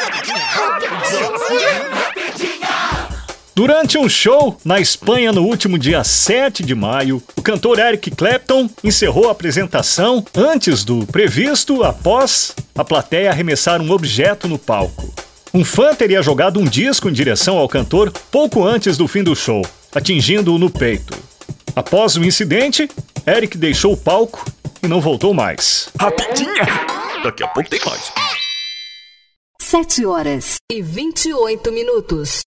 Durante um show na Espanha no último dia 7 de maio, o cantor Eric Clapton encerrou a apresentação antes do previsto, após a plateia arremessar um objeto no palco. Um fã teria jogado um disco em direção ao cantor pouco antes do fim do show, atingindo-o no peito. Após o incidente, Eric deixou o palco e não voltou mais. Rapidinha! Daqui a pouco tem mais. 7h28.